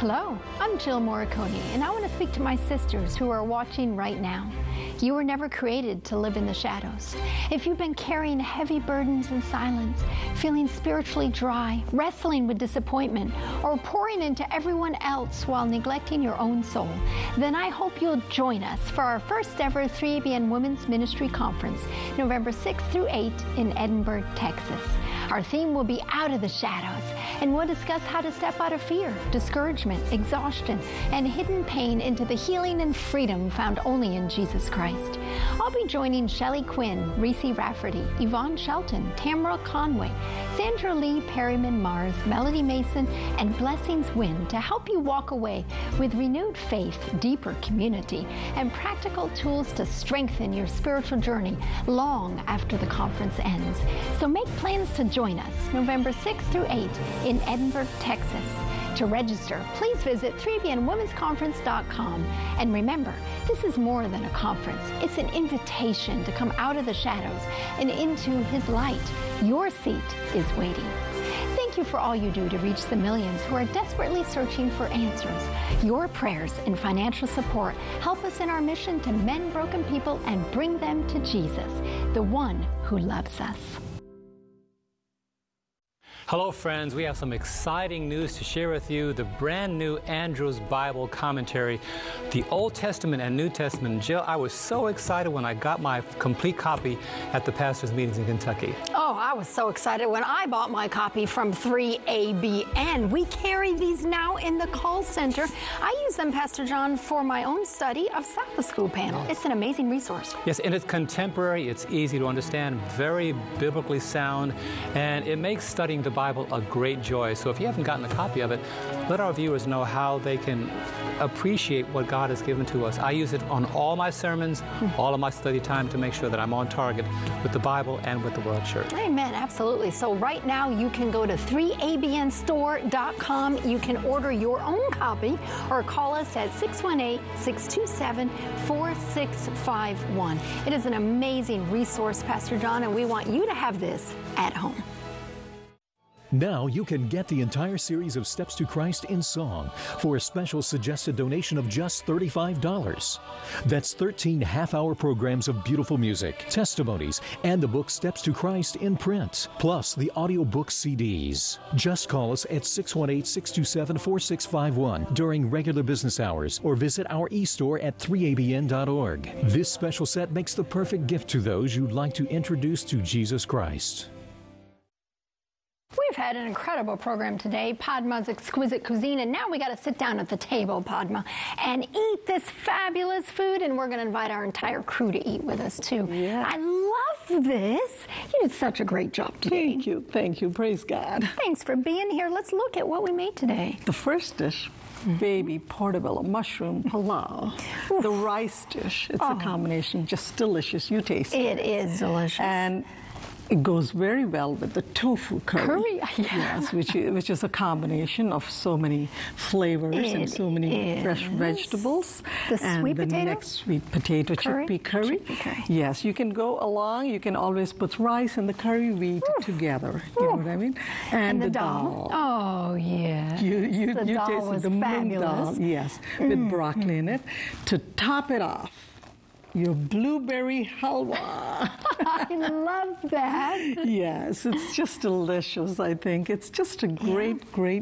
Hello, I'm Jill Morricone, and I want to speak to my sisters who are watching right now. You were never created to live in the shadows. If you've been carrying heavy burdens in silence, feeling spiritually dry, wrestling with disappointment, or pouring into everyone else while neglecting your own soul, then I hope you'll join us for our first ever 3ABN Women's Ministry Conference, November 6th through 8th in Edinburgh, Texas. Our theme will be Out of the Shadows, and we'll discuss how to step out of fear, discouragement, exhaustion, and hidden pain into the healing and freedom found only in Jesus Christ. I'll be joining Shelley Quinn, Reese Rafferty, Yvonne Shelton, Tamara Conway, Sandra Lee Perryman Mars, Melody Mason, and Blessings Wynn to help you walk away with renewed faith, deeper community, and practical tools to strengthen your spiritual journey long after the conference ends. So make plans to join us November 6th through 8th in Edinburgh, Texas. To register, please visit 3ABNWomen'sConference.com. And remember, this is more than a conference. It's an invitation to come out of the shadows and into His light. Your seat is waiting. Thank you for all you do to reach the millions who are desperately searching for answers. Your prayers and financial support help us in our mission to mend broken people and bring them to Jesus, the one who loves us. Hello friends, we have some exciting news to share with you. The brand new Andrews Bible Commentary, the Old Testament and New Testament. Jill, I was so excited when I got my complete copy at the pastors' meetings in Kentucky. Oh, I was so excited when I bought my copy from 3ABN. We carry these now in the call center. I use them, Pastor John, for my own study of Sabbath School panel. It's an amazing resource. Yes, and it's contemporary, it's easy to understand, very biblically sound, and it makes studying the Bible a great joy. So if you haven't gotten a copy of it, let our viewers know how they can appreciate what God has given to us. I use it on all my sermons, all of my study time to make sure that I'm on target with the Bible and with the World Church. Amen, absolutely. So right now you can go to 3abnstore.com. You can order your own copy or call us at 618-627-4651. It is an amazing resource, Pastor John, and we want you to have this at home. Now you can get the entire series of Steps to Christ in song for a special suggested donation of just $35. That's 13 half-hour programs of beautiful music, testimonies, and the book Steps to Christ in print, plus the audiobook CDs. Just call us at 618-627-4651 during regular business hours or visit our e-store at 3abn.org. This special set makes the perfect gift to those you'd like to introduce to Jesus Christ. We've had an incredible program today, Padma's Exquisite Cuisine, and now we got to sit down at the table, Padma, and eat this fabulous food, and we're going to invite our entire crew to eat with us, too. Yeah. I love this. You did such a great job today. Thank you, praise God. Thanks for being here. Let's look at what we made today. The first dish, baby portobello mushroom pilau. The rice dish, it's a combination, just delicious. You taste it. It is delicious. And it goes very well with the tofu curry. Yes, which is a combination of so many flavors and so many fresh vegetables. The sweet potato? The next sweet potato chickpea curry. Yes, you can go along. You can always put rice and the curry. We eat it together. You know what I mean? And the dal. Oh, yeah. You dal taste was the mung dal, yes, with broccoli in it. To top it off, your blueberry halwa. I love that. Yes, it's just delicious, I think. It's just a great